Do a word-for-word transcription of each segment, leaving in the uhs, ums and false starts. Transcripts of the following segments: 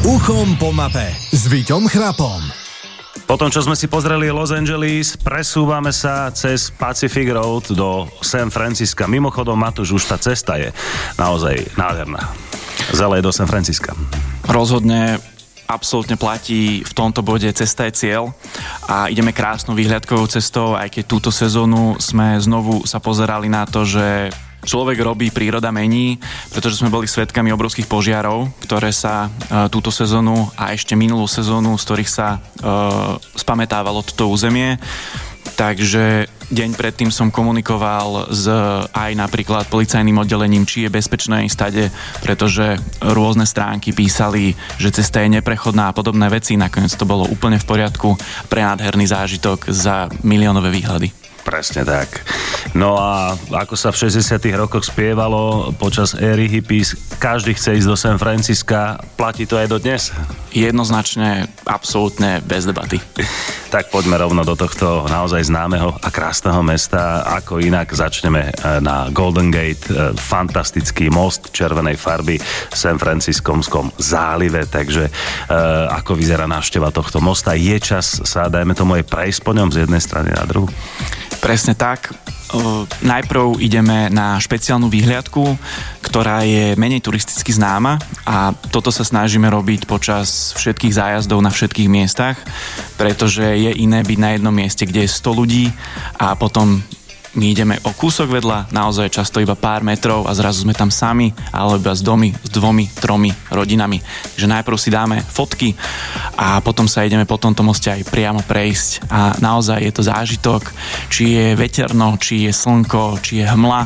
Uchom po mape s Víťom Chrapom. Potom, čo sme si pozreli Los Angeles, presúvame sa cez Pacific Road do San Francisca. Mimochodom, Matúš, už tá cesta je naozaj nádherná. Zelej do San Francisca. Rozhodne absolútne platí v tomto bode cesta je cieľ a ideme krásnou výhľadkovou cestou, aj keď túto sezónu sme znovu sa pozerali na to, že človek robí, príroda mení, pretože sme boli svedkami obrovských požiarov, ktoré sa e, túto sezónu a ešte minulú sezónu, z ktorých sa e, spamätávalo toto územie. Takže deň predtým som komunikoval s aj napríklad policajným oddelením, či je bezpečné ísť stade, pretože rôzne stránky písali, že cesta je neprechodná a podobné veci. Nakoniec to bolo úplne v poriadku, prenádherný zážitok za miliónové výhľady. Presne tak. No a ako sa v šesťdesiatych rokoch spievalo počas éry hippies, každý chce ísť do San Francisca, platí to aj do dnes? Jednoznačne, absolútne, bez debaty. Tak poďme rovno do tohto naozaj známeho a krásneho mesta. Ako inak začneme na Golden Gate, fantastický most červenej farby v San Franciskomskom zálive, takže ako vyzerá návšteva tohto mosta? Je čas sa, dajme tomu, aj prejsť po ňom z jednej strany na druhú? Presne tak. Najprv ideme na špeciálnu výhliadku, ktorá je menej turisticky známa a toto sa snažíme robiť počas všetkých zájazdov na všetkých miestach, pretože je iné byť na jednom mieste, kde je sto ľudí a potom my ideme o kúsok vedľa, naozaj často iba pár metrov a zrazu sme tam sami, alebo iba s domy, s dvomi, tromi rodinami. Takže najprv si dáme fotky a potom sa ideme po tomto moste aj priamo prejsť a naozaj je to zážitok, či je veterno, či je slnko, či je hmla.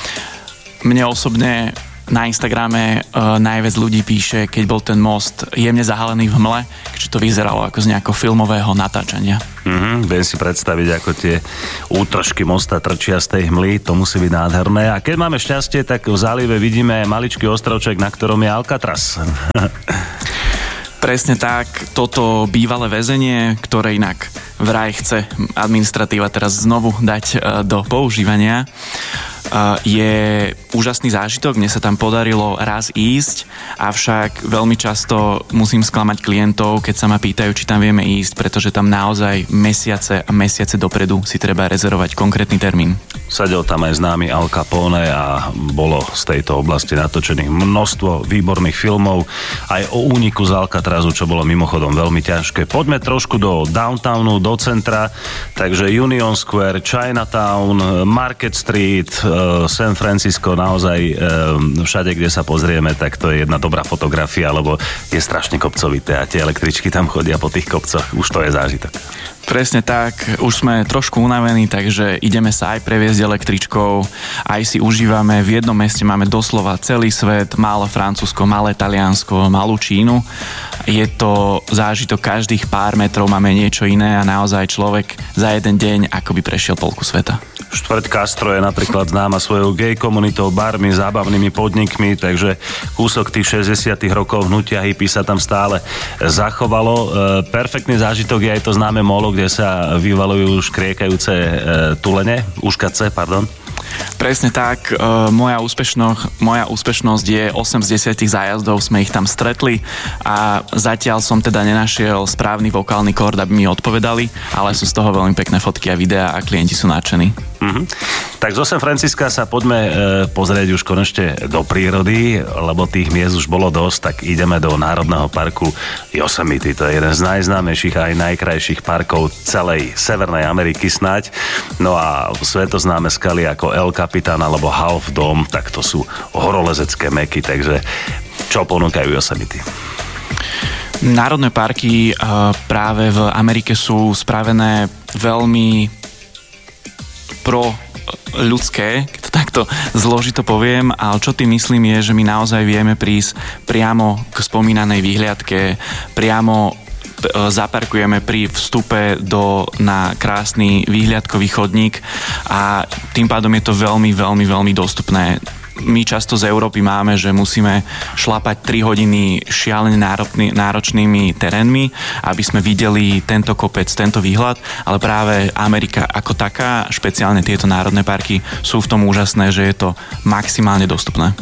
Mne osobne na Instagrame uh, najviac ľudí píše, keď bol ten most jemne zahalený v hmle, že to vyzeralo ako z nejakého filmového natáčania. Mm-hmm, viem si predstaviť, ako tie útržky mosta trčia z tej hmly, to musí byť nádherné. A keď máme šťastie, tak v zálive vidíme maličký ostrovček, na ktorom je Alcatraz. Presne tak, toto bývalé väzenie, ktoré inak vraj chce administratíva teraz znovu dať uh, do používania, Uh, je úžasný zážitok, mne sa tam podarilo raz ísť, avšak veľmi často musím sklamať klientov, keď sa ma pýtajú, či tam vieme ísť, pretože tam naozaj mesiace a mesiace dopredu si treba rezervovať konkrétny termín. Sadel tam aj známy Al Capone a bolo z tejto oblasti natočených množstvo výborných filmov aj o úniku z Alcatrazu, čo bolo mimochodom veľmi ťažké. Poďme trošku do downtownu, do centra, takže Union Square, Chinatown, Market Street, San Francisco, naozaj všade, kde sa pozrieme, tak to je jedna dobrá fotografia, lebo je strašne kopcovité a tie električky tam chodia po tých kopcoch, už to je zážitok. Presne tak, už sme trošku unavení, takže ideme sa aj previesť električkou, aj si užívame, v jednom meste máme doslova celý svet, malé Francúzsko, malé Taliansko, malú Čínu. Je to zážitok, každých pár metrov máme niečo iné a naozaj človek za jeden deň akoby prešiel polku sveta. Štvrť Castro je napríklad známa svojou gay komunitou, barmi, zábavnými podnikmi, takže kúsok tých šesťdesiatych rokov hnutia hippie sa tam stále zachovalo. E, perfektný zážitok je aj to známe molo, kde sa vyvalujú škriekajúce e, tulene, uškace, pardon. Presne tak, e, moja, úspešnosť, moja úspešnosť je osem z desiatich zájazdov, sme ich tam stretli a zatiaľ som teda nenašiel správny vokálny kord, aby mi odpovedali, ale sú z toho veľmi pekné fotky a videá a klienti sú nadšení. Mm-hmm. Tak zo San Francisca sa poďme e, pozrieť už konečne do prírody, lebo tých miest už bolo dosť, tak ideme do Národného parku Yosemite. To je jeden z najznámejších a aj najkrajších parkov celej Severnej Ameriky snáď. No a svetoznáme skaly ako El Capitan alebo Half Dome, tak to sú horolezecké meky, takže čo ponúkajú Yosemite? Národné parky e, práve v Amerike sú spravené veľmi pro ľudské, keď to takto zložito poviem, ale čo tým myslím je, že my naozaj vieme prísť priamo k spomínanej výhliadke, priamo zaparkujeme pri vstupe do, na krásny výhliadkový chodník a tým pádom je to veľmi, veľmi, veľmi dostupné. My často z Európy máme, že musíme šlapať tri hodiny šialene náročnými terénmi, aby sme videli tento kopec, tento výhľad, ale práve Amerika ako taká, špeciálne tieto národné parky, sú v tom úžasné, že je to maximálne dostupné.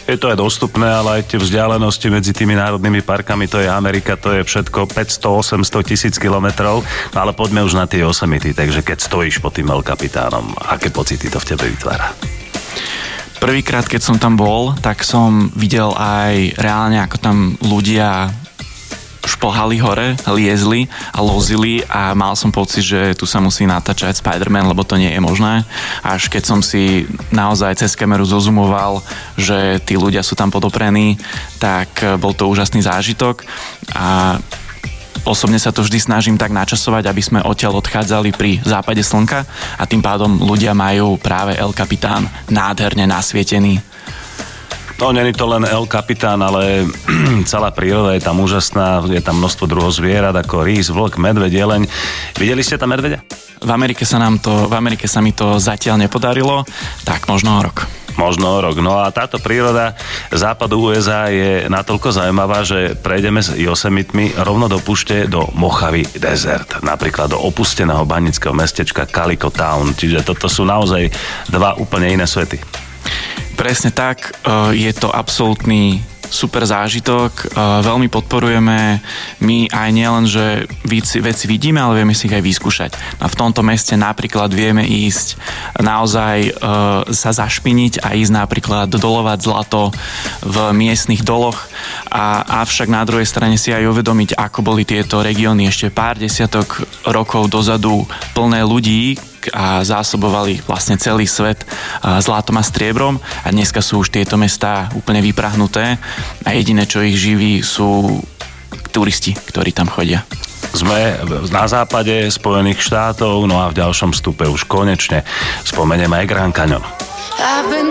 Je to aj dostupné, ale aj tie vzdialenosti medzi tými národnými parkami, to je Amerika, to je všetko päťsto osemsto tisíc kilometrov, no ale poďme už na tie Yosemite, takže keď stojíš pod tým El Capitánom, aké pocity to v tebe vytvára? Prvýkrát, keď som tam bol, tak som videl aj reálne, ako tam ľudia šplhali hore, liezli a lozili a mal som pocit, že tu sa musí natáčať Spider-Man, lebo to nie je možné. Až keď som si naozaj cez kameru zozumoval, že tí ľudia sú tam podoprení, tak bol to úžasný zážitok a osobne sa to vždy snažím tak načasovať, aby sme odtiaľ odchádzali pri západe slnka a tým pádom ľudia majú práve El Capitán nádherne nasvietený. No, nie je to len El Capitán, ale celá príroda je tam úžasná, je tam množstvo druhov zvierat, ako rys, vlk, medveď, jeleň. Videli ste tam medveďa? V Amerike sa nám to, v Amerike sa mi to zatiaľ nepodarilo, tak možno o rok. Možno rok. No a táto príroda západu ú es á je natoľko zaujímavá, že prejdeme s Yosemitmi rovno do púšte do Mojave Desert. Napríklad do opusteného banického mestečka Calico Town. Čiže toto sú naozaj dva úplne iné svety. Presne tak, je to absolútny super zážitok, veľmi podporujeme my aj nielen, že veci, veci vidíme, ale vieme si ich aj vyskúšať. A v tomto meste napríklad vieme ísť naozaj sa zašpiniť a ísť napríklad dolovať zlato v miestnych doloch, a, avšak na druhej strane si aj uvedomiť, ako boli tieto regióny ešte pár desiatok rokov dozadu plné ľudí a zásobovali vlastne celý svet zlatom a striebrom a dneska sú už tieto mestá úplne vyprahnuté a jediné, čo ich živí, sú turisti, ktorí tam chodia. Sme na západe Spojených štátov, no a v ďalšom stupe už konečne spomenieme aj Grand Canyon. I've been